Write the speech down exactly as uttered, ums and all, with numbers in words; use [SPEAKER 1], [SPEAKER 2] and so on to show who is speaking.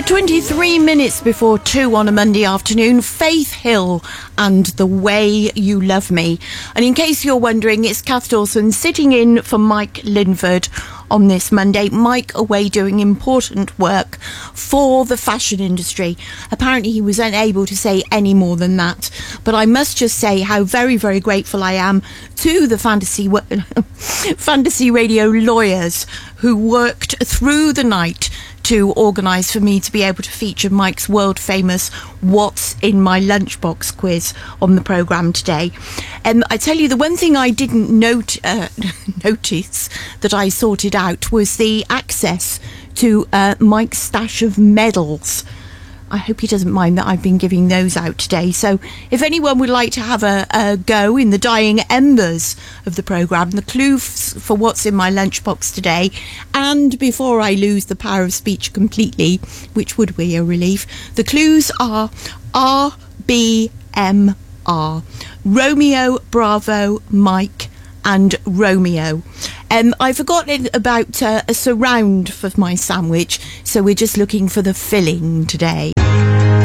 [SPEAKER 1] twenty-three minutes before two on a Monday afternoon, Faith Hill and The Way You Love Me. And in case you're wondering, it's Kath Dawson sitting in for Mike Linford on this Monday. Mike away doing important work for the fashion industry. Apparently he was unable to say any more than that. But I must just say how very, very grateful I am to the Fantasy, Fantasy Radio lawyers who worked through the night to organise for me to be able to feature Mike's world-famous What's in My Lunchbox quiz on the programme today. And um, I tell you, the one thing I didn't note, uh, notice that I sorted out was the access to uh, Mike's stash of medals. I hope he doesn't mind that I've been giving those out today. So if anyone would like to have a, a go in the dying embers of the programme, the clue f- for what's in my lunchbox today, and before I lose the power of speech completely, which would be a relief, the clues are R B M R. Romeo, Bravo, Mike and Romeo. Um, I forgot about uh, a surround for my sandwich, so we're just looking for the filling today.